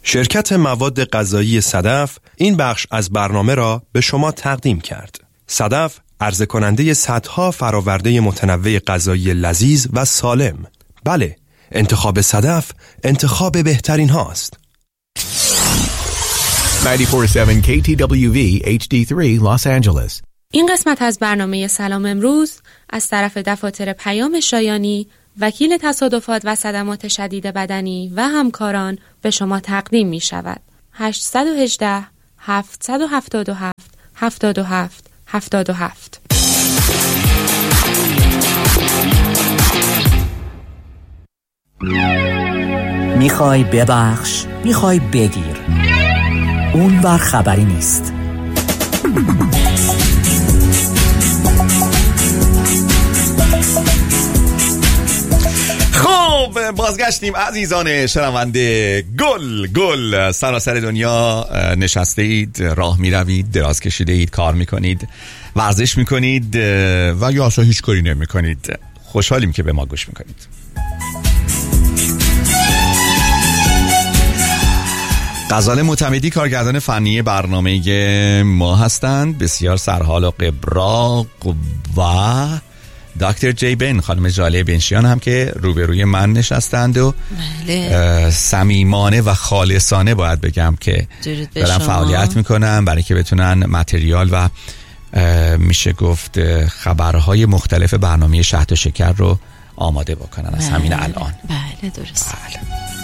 شرکت مواد غذایی صدف این بخش از برنامه را به شما تقدیم کرد. صدف عرضه کننده صدها فراورده متنوع غذایی لذیذ و سالم. بله، انتخاب صدف انتخاب بهترین هاست. 94.7 KTWV HD3 Los Angeles. این قسمت از برنامه سلام امروز از طرف دفاتر پیام شایانی، وکیل تصادفات و صدمات شدید بدنی و همکاران به شما تقدیم می شود. 818 777 77 77. میخوای ببخش، میخوای بگیر، اون ور خبری نیست. خب بازگشتیم عزیزان شنونده. گل سراسر دنیا نشسته اید، راه می روید، دراز کشیده اید، کار می کنید، ورزش می کنید و یا اصلا هیچ کاری نمی کنید. خوشحالیم که به ما گوش می کنید. غزال معتمدی کارگردان فنی برنامه ما هستند، بسیار سرحال و قبراق، و دکتر جی بن خانم جاله بنشیان هم که روبروی من نشستند و صمیمانه و خالصانه باید بگم که دارن فعالیت میکنن برای که بتونن متریال و میشه گفت خبرهای مختلف برنامه شهد و شکر رو آماده بکنن از همین الان. بله درست. بله.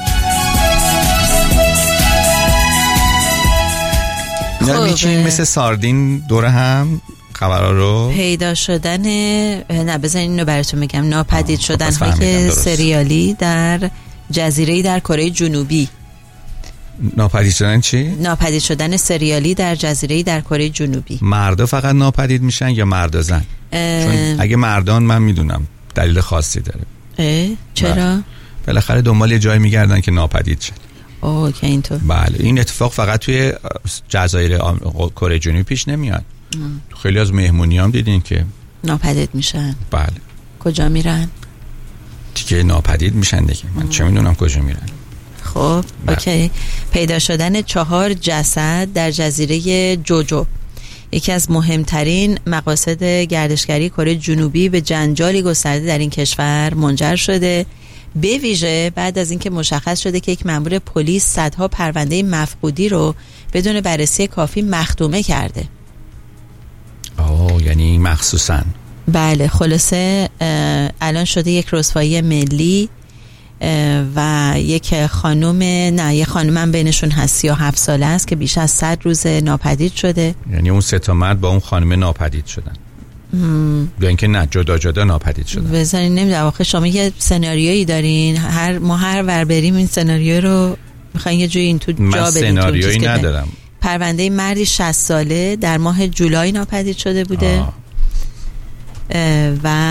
میچینیم مثل ساردین دور هم خبرها رو. پیدا شدن بزنین اینو براتون بگم، ناپدید شدن های سریالی در جزیره‌ای در کره جنوبی. ناپدید شدن چی؟ ناپدید شدن سریالی در جزیره‌ای در کره جنوبی. مردا فقط ناپدید میشن یا مرد و زن؟ چون اگه مردان من میدونم دلیل خاصی داره. چرا؟ بالاخره دنبال یه جایی میگردن که ناپدید شن. اوکی اینطور. بله، این اتفاق فقط توی جزایر کره جنوبی پیش نمیاد. خیلی از مهمونی هم دیدین که ناپدید میشن. بله. کجا میرن؟ دیگه ناپدید میشن دیگه. من چه میدونم کجا میرن. خب اوکی. پیدا شدن 4 جسد در جزیره جوجو، یکی از مهمترین مقاصد گردشگری کره جنوبی، به جنجالی گسترده در این کشور منجر شده، به ویژه بعد از اینکه مشخص شده که یک مأمور پلیس صدها پرونده مفقودی رو بدون بررسی کافی مختومه کرده. یعنی مخصوصاً. بله، خلاصه الان شده یک رسوایی ملی و یک خانم، یه خانم بینشون هست 37 ساله است که بیش از 100 روز ناپدید شده. یعنی اون 3 مرد با اون خانم ناپدید شدن یا اینکه نه جدا ناپدید شدن؟ بذارین نمیدونم، آخه شما یه سناریویی دارین، ما هر ور بریم این سناریو رو میخواین یه جوری این تو جا بدین. من سناریویی ندارم. پرونده مردی 60 ساله در ماه جولای ناپدید شده بوده و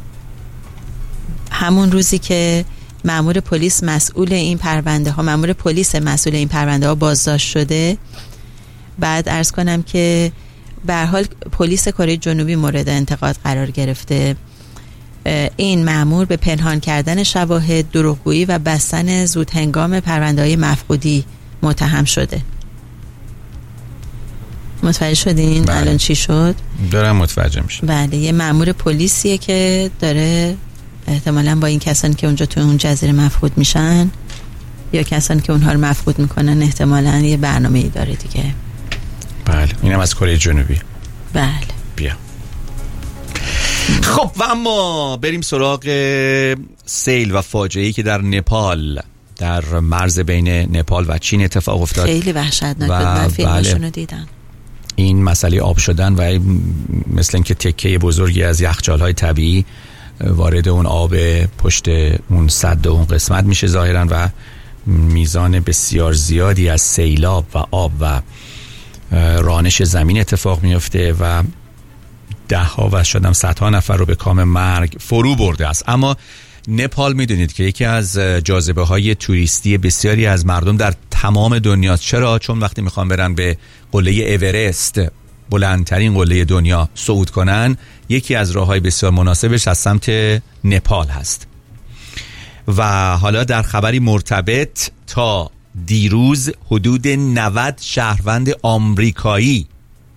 همون روزی که مأمور پلیس مسئول این پرونده ها بازداشت شده. بعد عرض کنم که به هر حال پلیس کره جنوبی مورد انتقاد قرار گرفته. این مأمور به پنهان کردن شواهد، دروغگویی و بستن زودهنگام پرونده‌های مفقودی متهم شده. متوجه شدین؟ بله. الان چی شد؟ دارم متوجه میشم. بله، یه مأمور پلیسیه که داره احتمالاً با این کسانی که اونجا تو اون جزیره مفقود میشن یا کسانی که اونها رو مفقود میکنن احتمالاً یه برنامه‌ای داره دیگه. بله، اینم از کره جنوبی. بله. بیا. خب و اما بریم سراغ سیل و فاجعه‌ای که در نپال، در مرز بین نپال و چین اتفاق افتاد. خیلی وحشتناک بود. من فیلمشون رو دیدم. این مسئله آب شدن و مثل اینکه تکه بزرگی از یخچال‌های طبیعی وارد اون آب پشت اون سد و اون قسمت میشه ظاهراً و میزان بسیار زیادی از سیلاب و آب و رانش زمین اتفاق میفته و ده‌ها و شاید هم صدها نفر رو به کام مرگ فرو برده است. اما نپال میدونید که یکی از جاذبه های توریستی بسیاری از مردم در تمام دنیا. چرا؟ چون وقتی میخوان برن به قله اورست، بلندترین قله دنیا، صعود کنن، یکی از راههای بسیار مناسبش از سمت نپال هست. و حالا در خبری مرتبط تا دیروز حدود 90 شهروند آمریکایی،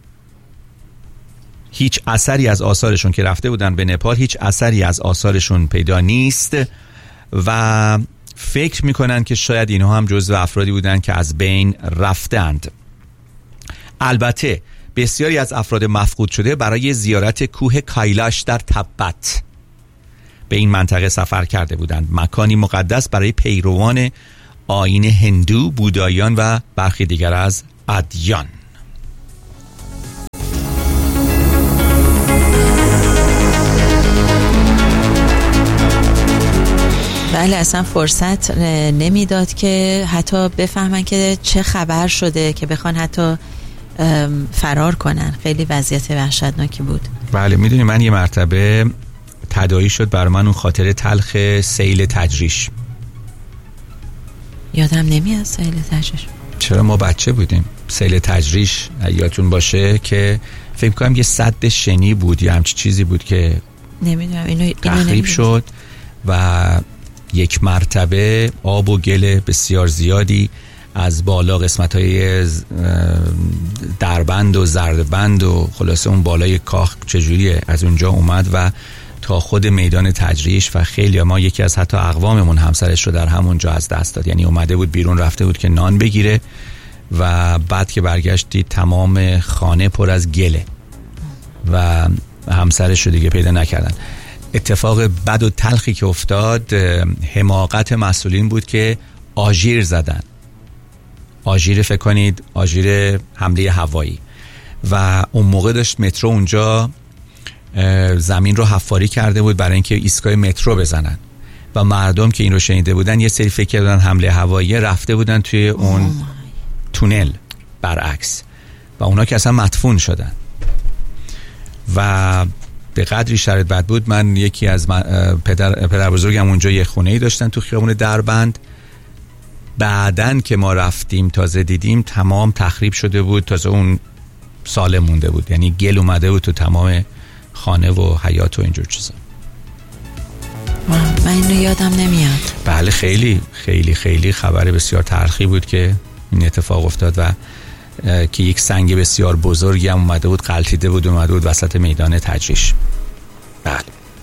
هیچ اثری از آثارشون که رفته بودن به نپال، هیچ اثری از آثارشون پیدا نیست و فکر میکنن که شاید اینها هم جزو افرادی بودن که از بین رفتند. البته بسیاری از افراد مفقود شده برای زیارت کوه کایلاش در تبت به این منطقه سفر کرده بودند، مکانی مقدس برای پیروان آیین هندو، بودایان و برخی دیگر از ادیان. بله، اصلا فرصت نمیداد که حتی بفهمن که چه خبر شده که بخوان حتی فرار کنن. خیلی وضعیت وحشتناکی بود. بله، میدونی من یه مرتبه تداعی شد بر من اون خاطر تلخ سیل تجریش. یادم نمیاد سیل تجریش. چرا؟ ما بچه بودیم. سیل تجریش یادتون باشه که فکر کنم یه سد شنی بود یا همچی چیزی بود که نمیدونم اینو تخریب شد و یک مرتبه آب و گل بسیار زیادی از بالا قسمت‌های دربند و زردبند و خلاصه اون بالای کاخ چجوریه از اونجا اومد و تا خود میدان تجریش و خیلی ما یکی از حتی اقواممون همسرش رو در همونجا از دست داد. یعنی اومده بود بیرون، رفته بود که نان بگیره و بعد که برگشت دید تمام خانه پر از گله و همسرش رو دیگه پیدا نکردن. اتفاق بد و تلخی که افتاد حماقت مسئولین بود که آژیر زدن. آژیر، فکر کنید آژیر حمله هوایی، و اون موقع داشت مترو اونجا زمین رو حفاری کرده بود برای اینکه ایستگاه مترو بزنن و مردم که این رو شنیده بودن یه سری فکر کردن حمله هوایی، رفته بودن توی اون تونل برعکس و اونا که اصلا مدفون شدن. و به قدری شرایط بد بود، من یکی از پدر بزرگم اونجا یه خونه‌ای داشتن تو خیابون دربند. بعدن که ما رفتیم تازه دیدیم تمام تخریب شده بود، تازه اون سالم مونده بود، یعنی گل اومده بود تو تمام خانه و حیاط و اینجور چیزا. من اینو یادم نمیاد. بله، خیلی خیلی خیلی خبر بسیار تلخی بود که این اتفاق افتاد و که یک سنگ بسیار بزرگی هم اومده بود، غلطیده بود، اومده بود وسط میدان تجریش. بله.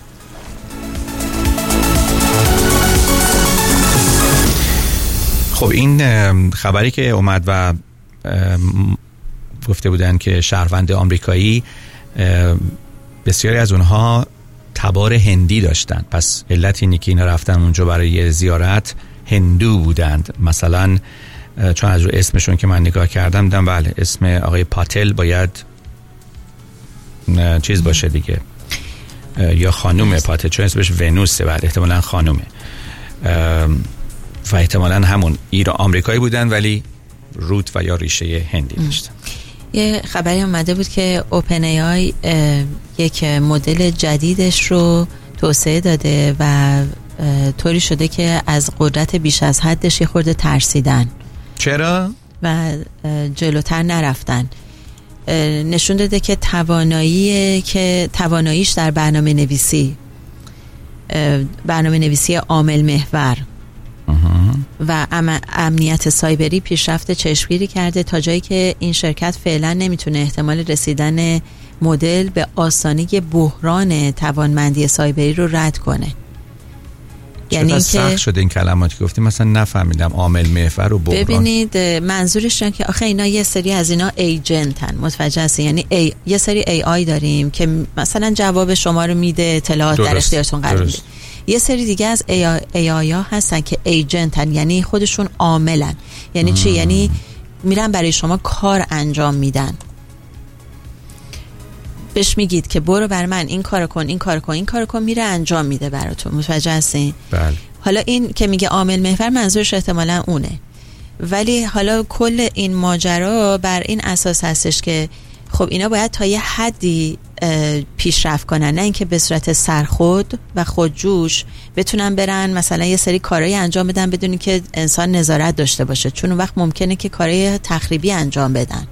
خب این خبری که اومد و گفته بودن که شهروند آمریکایی، بسیاری از اونها تبار هندی داشتن، پس علت اینه که اینا رفتن اونجا برای زیارت هندو بودند. مثلا چون از رو اسمشون که من نگاه کردم دیدم بله اسم آقای پاتل باید چیز باشه دیگه، یا خانوم پاتل، چون اسمش ونوسه، بعد احتمالاً خانومه و احتمالاً همون آمریکایی بودن ولی روت و یا ریشه هندی داشتن. یه خبری اومده بود که اوپن ای آی یک مدل جدیدش رو توسعه داده و طوری شده که از قدرت بیش از حدش یه خورده ترسیدن. چرا؟ و جلوتر نرفتن. نشون داده که تواناییش در برنامه نویسی عامل محور و امنیت سایبری پیشرفت چشمگیری کرده تا جایی که این شرکت فعلا نمیتونه احتمال رسیدن مدل به آستانه بحران توانمندی سایبری رو رد کنه. یعنی اینکه سخت شده این کلماتی که گفتیم، مثلا نفهمیدم عامل محور و بحران. ببینید منظورش اینه که آخه اینا یه سری از اینا ایجنتن، متوجه هستین؟ یعنی یه سری ای آی داریم که مثلا جواب شما رو میده، اطلاعات در اختیارتون قرار میده. یه سری دیگه از ای آی ها هستن که ایجنتن، یعنی خودشون عاملن. یعنی چی؟ یعنی میرن برای شما کار انجام میدن. بهش میگید که برو بر من این کارو کن، این کارو کن، این کارو کن، میره انجام میده براتون. متوجه هستین؟ بله. حالا این که میگه عامل محور منظورش احتمالاً اونه، ولی حالا کل این ماجرا بر این اساس هستش که خب اینا باید تا یه حدی پیشرفت کنن، نه اینکه به صورت سرخود و خودجوش بتونن برن مثلا یه سری کارهای انجام بدن بدون که انسان نظارت داشته باشه، چون اون وقت ممکنه که کارهای تخریبی انجام بدن.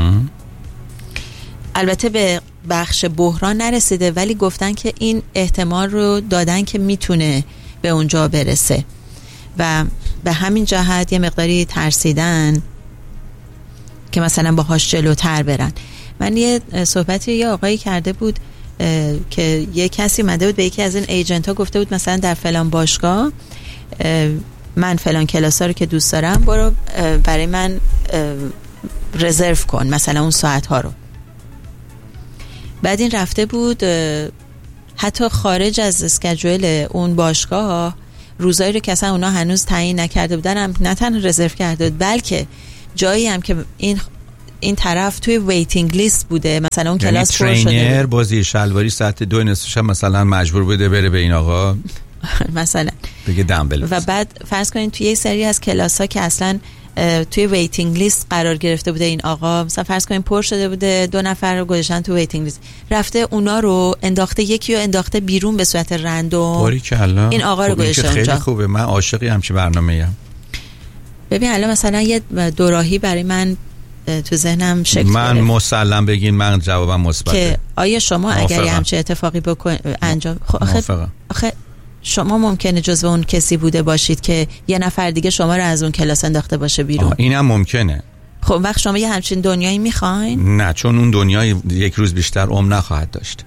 البته به بخش بحران نرسیده، ولی گفتن که این احتمال رو دادن که میتونه به اونجا برسه و به همین جهت یه مقداری ترسیدن که مثلا باهاش جلوتر برن. من یه صحبتی یه آقایی کرده بود که یه کسی اومده بود به یکی از این ایجنت ها گفته بود مثلا در فلان باشگاه من فلان کلاس ها رو که دوست دارم برو برای من رزرو کن مثلا اون ساعت ها رو. بعد این رفته بود حتی خارج از اسکیجول اون باشگاه روزایی رو که اصلا اونا هنوز تعیین نکرده بودن هم نه تنها رزرو کرده بود بلکه جایی هم که این طرف توی ویتینگ لیست بوده مثلا اون کلاس پر شده ترینر بازی شلواری ساعت 2 نصف شب مثلا مجبور بوده بره به این آقا مثلا بگه دمبل و بعد فرض کنین توی یک سری از کلاس ها که اصلا توی ویتینگ لیست قرار گرفته بوده این آقا مثلا فرض کنین پر شده بوده 2 نفر رو گذاشتن تو ویتینگ لیست رفته اونا رو انداخته یکی رو انداخته بیرون به صورت رندوم باریکلا این آقا رو گذاشته خیلی اونجا. خوبه من عاشقی همچین برنامه‌ایم. ببین الان مثلا یه دوراهی برای من تو ذهنم شکل من مسلم بگین من جوابم مثبته که آیا شما اگر همچین اتفاقی انجام آخه شما ممکنه جزو اون کسی بوده باشید که یه نفر دیگه شما رو از اون کلاس انداخته باشه بیرون. اینم ممکنه. خب وقت شما یه همچین دنیایی میخواین؟ نه چون اون دنیای یک روز بیشتر عمر نخواهد داشت.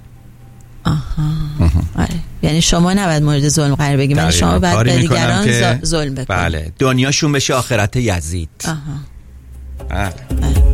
آره یعنی شما نباید مورد ظلم قرار بگیم یعنی شما باید به دیگران ظلم بکنید. بله دنیاشون بشه آخرت یزید. بله.